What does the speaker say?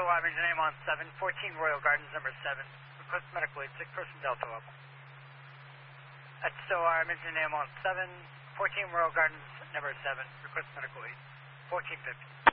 SOR, engine name on 7, 14 Royal Gardens, number 7. Request medical aid, sick person Delta level. At SOR, engine name on 7, 14 Royal Gardens, number 7. Request medical aid, 1450.